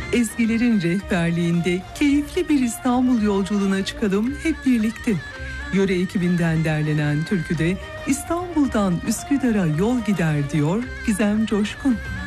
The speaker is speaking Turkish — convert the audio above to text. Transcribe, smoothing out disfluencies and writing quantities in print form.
Ezgilerin rehberliğinde keyifli bir İstanbul yolculuğuna çıkalım hep birlikte. Yöre ekibinden derlenen türküde İstanbul'dan Üsküdar'a yol gider diyor Gizem Coşkun.